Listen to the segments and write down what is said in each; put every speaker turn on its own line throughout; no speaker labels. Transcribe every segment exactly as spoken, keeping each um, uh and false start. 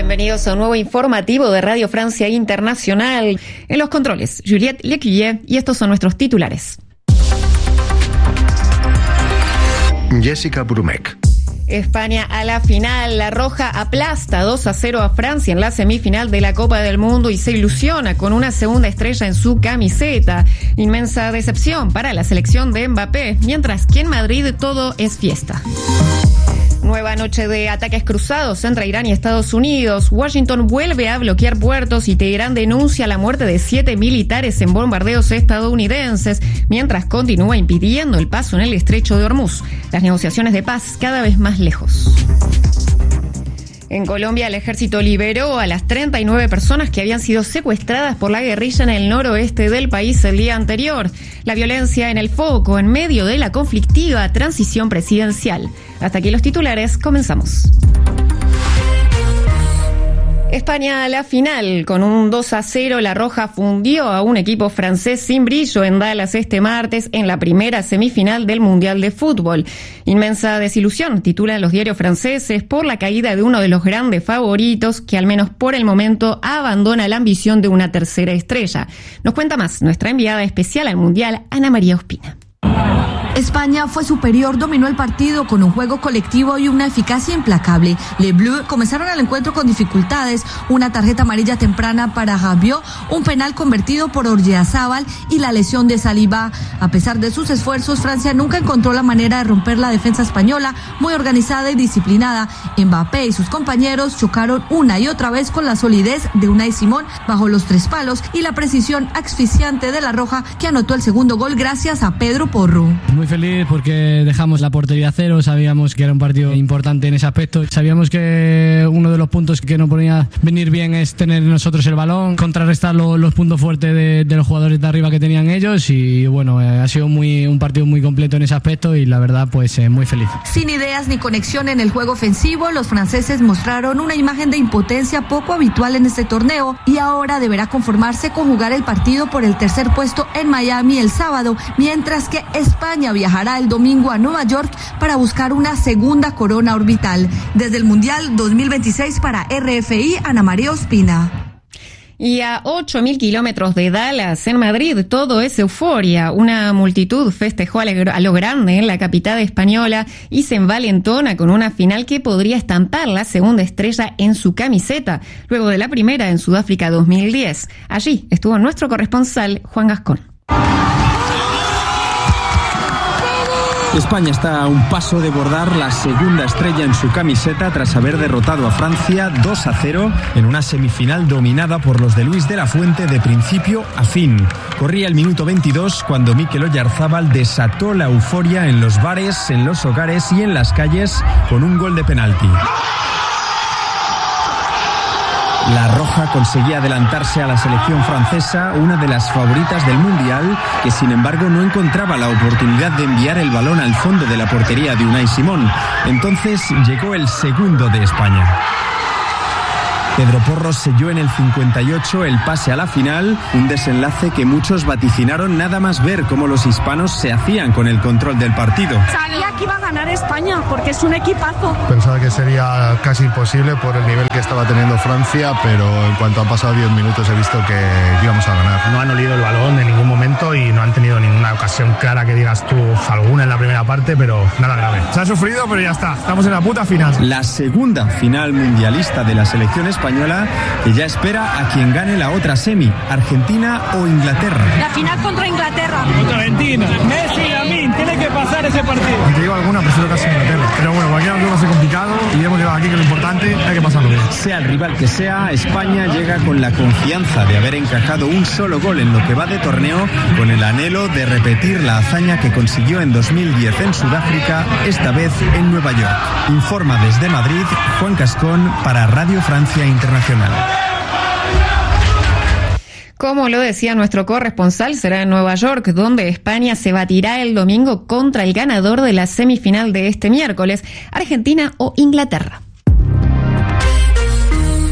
Bienvenidos a un nuevo informativo de Radio Francia Internacional. En los controles, Juliette Lecuyer, y estos son nuestros titulares.
Jessica Brumek.
España a la final. La Roja aplasta dos a cero a Francia en la semifinal de la Copa del Mundo y se ilusiona con una segunda estrella en su camiseta. Inmensa decepción para la selección de Mbappé, mientras que en Madrid todo es fiesta. Nueva noche de ataques cruzados entre Irán y Estados Unidos. Washington vuelve a bloquear puertos y Teherán denuncia la muerte de siete militares en bombardeos estadounidenses, mientras continúa impidiendo el paso en el estrecho de Hormuz. Las negociaciones de paz cada vez más lejos. En Colombia, el ejército liberó a las treinta y nueve personas que habían sido secuestradas por la guerrilla en el noroeste del país el día anterior. La violencia en el foco en medio de la conflictiva transición presidencial. Hasta aquí los titulares, comenzamos. España a la final. Con un dos a cero, la Roja fundió a un equipo francés sin brillo en Dallas este martes en la primera semifinal del Mundial de Fútbol. Inmensa desilusión, titulan los diarios franceses, por la caída de uno de los grandes favoritos que al menos por el momento abandona la ambición de una tercera estrella. Nos cuenta más nuestra enviada especial al Mundial, Ana María Ospina.
España fue superior, dominó el partido con un juego colectivo y una eficacia implacable. Les Bleus comenzaron el encuentro con dificultades, una tarjeta amarilla temprana para Rabiot, un penal convertido por Orjeazábal y la lesión de Saliba. A pesar de sus esfuerzos, Francia nunca encontró la manera de romper la defensa española, muy organizada y disciplinada. Mbappé y sus compañeros chocaron una y otra vez con la solidez de Unai Simón bajo los tres palos y la precisión asfixiante de la Roja, que anotó el segundo gol gracias a Pedro Porro.
Muy feliz porque dejamos la portería a cero, sabíamos que era un partido importante en ese aspecto, sabíamos que uno de los puntos que nos ponía venir bien es tener nosotros el balón, contrarrestar lo, los puntos fuertes de, de los jugadores de arriba que tenían ellos y bueno, eh, ha sido muy un partido muy completo en ese aspecto y la verdad pues eh, muy feliz.
Sin ideas ni conexión en el juego ofensivo, los franceses mostraron una imagen de impotencia poco habitual en este torneo y ahora deberá conformarse con jugar el partido por el tercer puesto en Miami el sábado, mientras que España viajará el domingo a Nueva York para buscar una segunda corona orbital. Desde el Mundial dos mil veintiséis para R F I, Ana María Ospina.
Y a ocho mil kilómetros de Dallas, en Madrid, todo es euforia. Una multitud festejó a lo grande en la capital española y se envalentona con una final que podría estampar la segunda estrella en su camiseta, luego de la primera en Sudáfrica dos mil diez. Allí estuvo nuestro corresponsal, Juan Gascón.
España está a un paso de bordar la segunda estrella en su camiseta tras haber derrotado a Francia dos a cero en una semifinal dominada por los de Luis de la Fuente de principio a fin. Corría el minuto veintidós cuando Mikel Oyarzabal desató la euforia en los bares, en los hogares y en las calles con un gol de penalti. La Roja conseguía adelantarse a la selección francesa, una de las favoritas del Mundial, que sin embargo no encontraba la oportunidad de enviar el balón al fondo de la portería de Unai Simón. Entonces llegó el segundo de España. Pedro Porro selló en el cincuenta y ocho el pase a la final, un desenlace que muchos vaticinaron nada más ver cómo los hispanos se hacían con el control del partido.
Sabía que iba a ganar España porque es un equipazo.
Pensaba que sería casi imposible por el nivel que estaba teniendo Francia, pero en cuanto han pasado diez minutos he visto que íbamos a ganar.
No han olido el balón en ningún momento y no han tenido ninguna ocasión clara que digas tú, alguna en la primera parte, pero nada grave. Se ha sufrido, pero ya está, estamos en la puta final.
La segunda final mundialista de la selección española, que ya espera a quien gane la otra semi, Argentina o Inglaterra.
La final contra Inglaterra.
Contra Argentina. Messi, Lamine, tiene que pasar ese partido.
Te digo alguna, prefiero casi Inglaterra. Pero bueno, cualquier algo va a ser complicado y hemos llegado aquí, que lo importante hay que pasarlo bien.
Sea el rival que sea, España llega con la confianza de haber encajado un solo gol en lo que va de torneo, con el anhelo de repetir la hazaña que consiguió en dos mil diez en Sudáfrica, esta vez en Nueva York. Informa desde Madrid, Juan Cascón para Radio Francia Internacional.
Como lo decía nuestro corresponsal, será en Nueva York, donde España se batirá el domingo contra el ganador de la semifinal de este miércoles, Argentina o Inglaterra.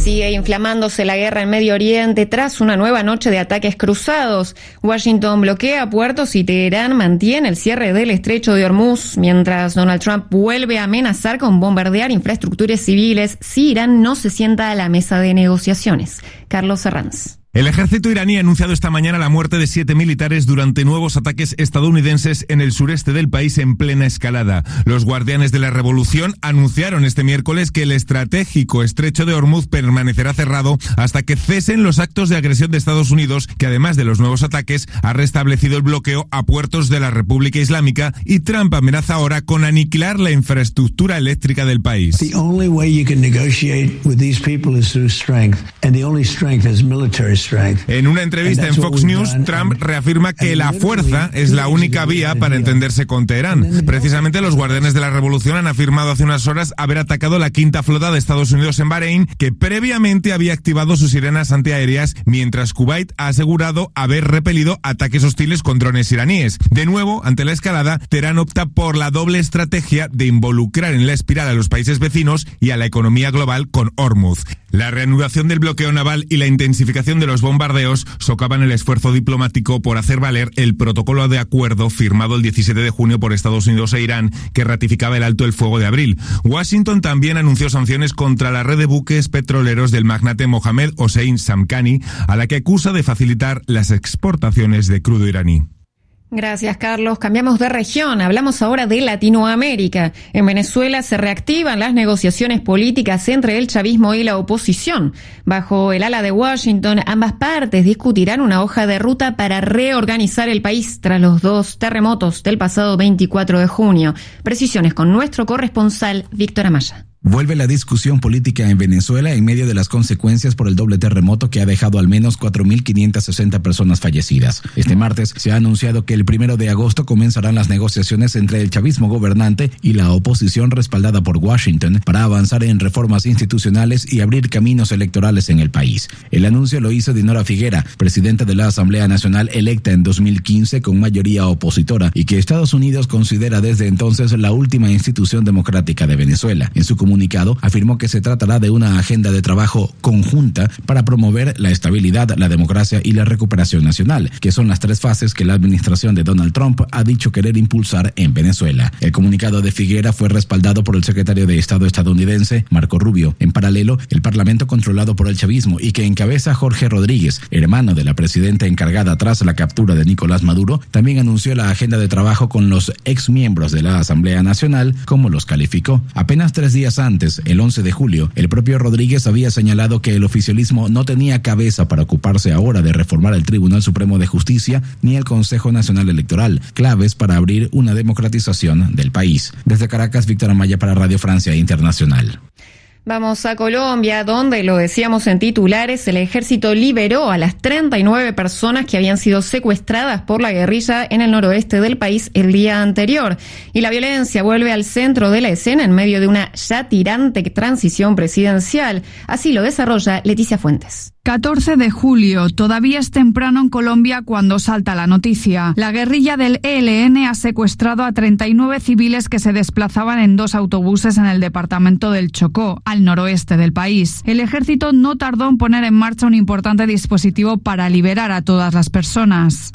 Sigue inflamándose la guerra en Medio Oriente tras una nueva noche de ataques cruzados. Washington bloquea puertos y Teherán mantiene el cierre del estrecho de Hormuz, mientras Donald Trump vuelve a amenazar con bombardear infraestructuras civiles si Irán no se sienta a la mesa de negociaciones. Carlos Herranz.
El ejército iraní ha anunciado esta mañana la muerte de siete militares durante nuevos ataques estadounidenses en el sureste del país en plena escalada. Los guardianes de la revolución anunciaron este miércoles que el estratégico estrecho de Hormuz permanecerá cerrado hasta que cesen los actos de agresión de Estados Unidos, que además de los nuevos ataques ha restablecido el bloqueo a puertos de la República Islámica, y Trump amenaza ahora con aniquilar la infraestructura eléctrica del país.
The only way you can negotiate with these people is through strength, and the only strength is military.
En una entrevista en Fox News, Trump reafirma que la fuerza es la única vía para entenderse con Teherán. Precisamente los guardianes de la revolución han afirmado hace unas horas haber atacado la quinta flota de Estados Unidos en Bahrein, que previamente había activado sus sirenas antiaéreas, mientras Kuwait ha asegurado haber repelido ataques hostiles con drones iraníes. De nuevo, ante la escalada, Teherán opta por la doble estrategia de involucrar en la espiral a los países vecinos y a la economía global con Hormuz. La reanudación del bloqueo naval y la intensificación de los bombardeos socavan el esfuerzo diplomático por hacer valer el protocolo de acuerdo firmado el diecisiete de junio por Estados Unidos e Irán, que ratificaba el alto el fuego de abril. Washington también anunció sanciones contra la red de buques petroleros del magnate Mohammed Hossein Samkhani, a la que acusa de facilitar las exportaciones de crudo iraní.
Gracias, Carlos. Cambiamos de región. Hablamos ahora de Latinoamérica. En Venezuela se reactivan las negociaciones políticas entre el chavismo y la oposición. Bajo el ala de Washington, ambas partes discutirán una hoja de ruta para reorganizar el país tras los dos terremotos del pasado veinticuatro de junio. Precisiones con nuestro corresponsal, Víctor Amaya.
Vuelve la discusión política en Venezuela en medio de las consecuencias por el doble terremoto que ha dejado al menos cuatro mil quinientas sesenta personas fallecidas. Este martes se ha anunciado que el primero de agosto comenzarán las negociaciones entre el chavismo gobernante y la oposición respaldada por Washington para avanzar en reformas institucionales y abrir caminos electorales en el país. El anuncio lo hizo Dinora Figuera, presidenta de la Asamblea Nacional electa en dos mil quince con mayoría opositora y que Estados Unidos considera desde entonces la última institución democrática de Venezuela. En su comunicado afirmó que se tratará de una agenda de trabajo conjunta para promover la estabilidad, la democracia y la recuperación nacional, que son las tres fases que la administración de Donald Trump ha dicho querer impulsar en Venezuela. El comunicado de Figuera fue respaldado por el secretario de Estado estadounidense, Marco Rubio. En paralelo, el parlamento controlado por el chavismo y que encabeza Jorge Rodríguez, hermano de la presidenta encargada tras la captura de Nicolás Maduro, también anunció la agenda de trabajo con los exmiembros de la Asamblea Nacional, como los calificó. Apenas tres días antes, el once de julio, el propio Rodríguez había señalado que el oficialismo no tenía cabeza para ocuparse ahora de reformar el Tribunal Supremo de Justicia ni el Consejo Nacional Electoral, claves para abrir una democratización del país. Desde Caracas, Víctor Amaya para Radio Francia Internacional.
Vamos a Colombia, donde, lo decíamos en titulares, el ejército liberó a las treinta y nueve personas que habían sido secuestradas por la guerrilla en el noroeste del país el día anterior. Y la violencia vuelve al centro de la escena en medio de una ya tirante transición presidencial. Así lo desarrolla Leticia Fuentes.
catorce de julio. Todavía es temprano en Colombia cuando salta la noticia. La guerrilla del E L N ha secuestrado a treinta y nueve civiles que se desplazaban en dos autobuses en el departamento del Chocó, al noroeste del país. El ejército no tardó en poner en marcha un importante dispositivo para liberar a todas las personas.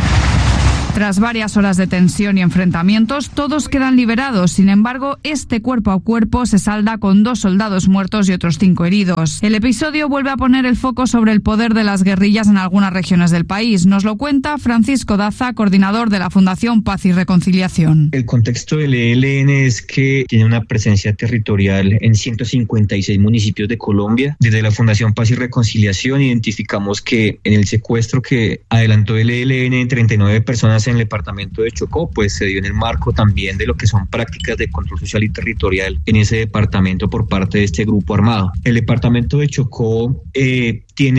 Tras varias horas de tensión y enfrentamientos, todos quedan liberados. Sin embargo, este cuerpo a cuerpo se salda con dos soldados muertos y otros cinco heridos. El episodio vuelve a poner el foco sobre el poder de las guerrillas en algunas regiones del país. Nos lo cuenta Francisco Daza, coordinador de la Fundación Paz y Reconciliación.
El contexto del E L N es que tiene una presencia territorial en ciento cincuenta y seis municipios de Colombia. Desde la Fundación Paz y Reconciliación identificamos que en el secuestro que adelantó el E L N en treinta y nueve personas en el departamento de Chocó, pues se dio en el marco también de lo que son prácticas de control social y territorial en ese departamento por parte de este grupo armado. El departamento de Chocó eh, tiene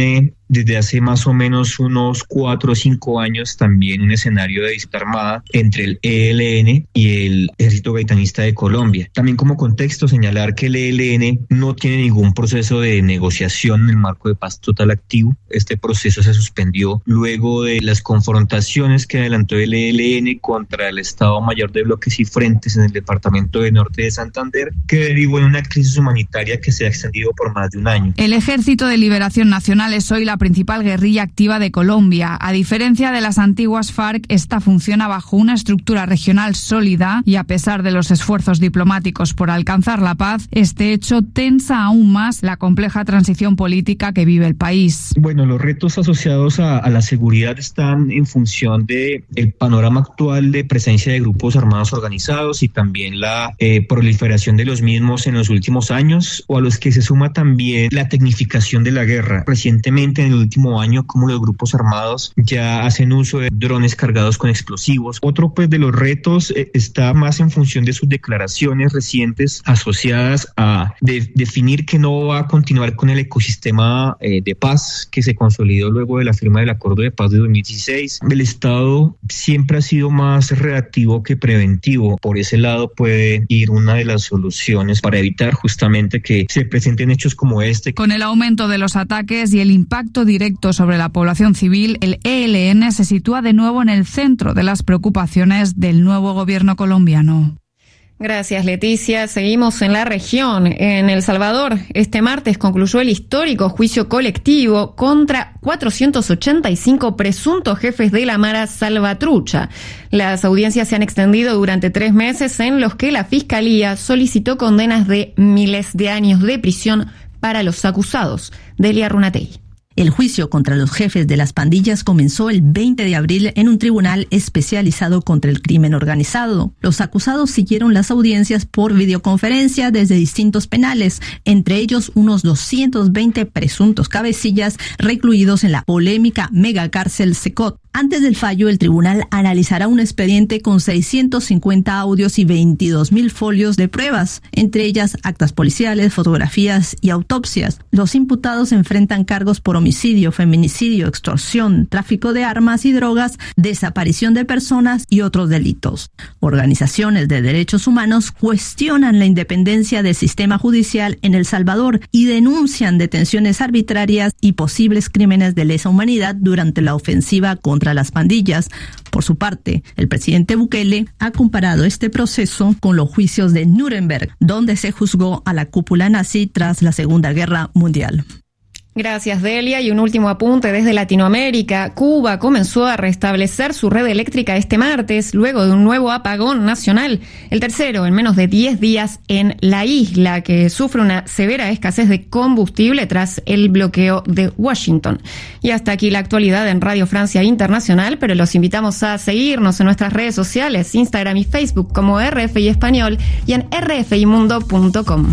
desde hace más o menos unos cuatro o cinco años también un escenario de disputa armada entre el E L N y el Ejército Gaitantista de Colombia. También como contexto señalar que el E L N no tiene ningún proceso de negociación en el marco de paz total activo. Este proceso se suspendió luego de las confrontaciones que adelantó el E L N contra el Estado Mayor de Bloques y Frentes en el departamento de Norte de Santander, que derivó en una crisis humanitaria que se ha extendido por más de un año.
El Ejército de Liberación Nacional es hoy la principal guerrilla activa de Colombia. A diferencia de las antiguas FARC, esta funciona bajo una estructura regional sólida y a pesar de los esfuerzos diplomáticos por alcanzar la paz, este hecho tensa aún más la compleja transición política que vive el país.
Bueno, los retos asociados a, a la seguridad están en función de el panorama actual de presencia de grupos armados organizados y también la eh, proliferación de los mismos en los últimos años, o a los que se suma también la tecnificación de la guerra. Recientemente, en el último año, como los grupos armados ya hacen uso de drones cargados con explosivos. Otro pues de los retos eh, está más en función de sus declaraciones recientes asociadas a de, definir que no va a continuar con el ecosistema eh, de paz que se consolidó luego de la firma del Acuerdo de Paz de dos mil dieciséis. El Estado siempre ha sido más reactivo que preventivo. Por ese lado puede ir una de las soluciones para evitar justamente que se presenten hechos como este.
Con el aumento de los ataques y el impacto directo sobre la población civil, el E L N se sitúa de nuevo en el centro de las preocupaciones del nuevo gobierno colombiano.
Gracias, Leticia. Seguimos en la región. En El Salvador, este martes concluyó el histórico juicio colectivo contra cuatrocientos ochenta y cinco presuntos jefes de la Mara Salvatrucha. Las audiencias se han extendido durante tres meses en los que la Fiscalía solicitó condenas de miles de años de prisión para los acusados. Delia Runatey.
El juicio contra los jefes de las pandillas comenzó el veinte de abril en un tribunal especializado contra el crimen organizado. Los acusados siguieron las audiencias por videoconferencia desde distintos penales, entre ellos unos doscientos veinte presuntos cabecillas recluidos en la polémica megacárcel Secot. Antes del fallo, el tribunal analizará un expediente con seiscientos cincuenta audios y veintidós mil folios de pruebas, entre ellas actas policiales, fotografías y autopsias. Los imputados enfrentan cargos por homicidio, feminicidio, extorsión, tráfico de armas y drogas, desaparición de personas y otros delitos. Organizaciones de derechos humanos cuestionan la independencia del sistema judicial en El Salvador y denuncian detenciones arbitrarias y posibles crímenes de lesa humanidad durante la ofensiva contra las pandillas. Por su parte, el presidente Bukele ha comparado este proceso con los juicios de Nuremberg, donde se juzgó a la cúpula nazi tras la Segunda Guerra Mundial.
Gracias, Delia. Y un último apunte desde Latinoamérica. Cuba comenzó a restablecer su red eléctrica este martes, luego de un nuevo apagón nacional, el tercero en menos de diez días en la isla, que sufre una severa escasez de combustible tras el bloqueo de Washington. Y hasta aquí la actualidad en Radio Francia Internacional, pero los invitamos a seguirnos en nuestras redes sociales, Instagram y Facebook como R F I Español y en r f i mundo punto com.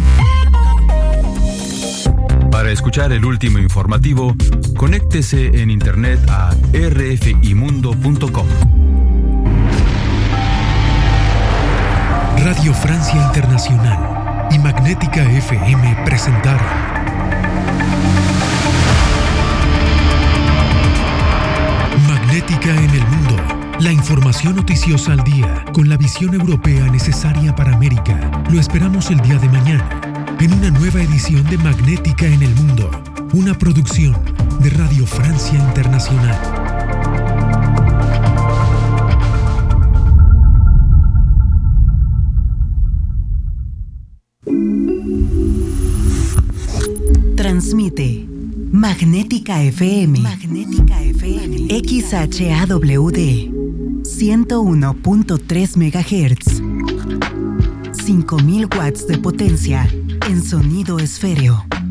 Para escuchar el último informativo, conéctese en internet a r f i mundo punto com.
Radio Francia Internacional y Magnética F M presentaron Magnética en el Mundo, la información noticiosa al día, con la visión europea necesaria para América. Lo esperamos el día de mañana, en una nueva edición de Magnética en el Mundo, una producción de Radio Francia Internacional.
Transmite Magnética F M, Magnética F M, X H A W D, ciento uno punto tres megahertz, cinco mil watts de potencia en sonido esféreo.